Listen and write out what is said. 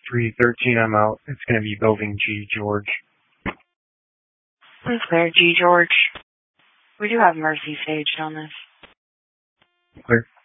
313, I'm out. It's going to be building G, George. Clear, G, George. We do have Mercy staged on this. Clear.